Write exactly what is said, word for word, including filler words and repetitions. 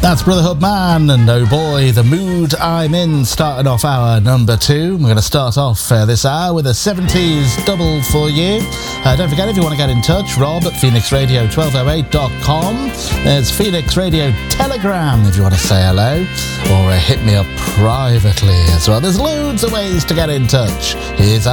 That's Brotherhood Man, and oh boy, the mood I'm in, starting off hour number two. We're going to start off uh, this hour with a seventies double for you. Uh, don't forget, if you want to get in touch, Rob at phoenix radio twelve oh eight dot com. There's Phoenix Radio Telegram if you want to say hello, or uh, hit me up privately as well. There's loads of ways to get in touch. Here's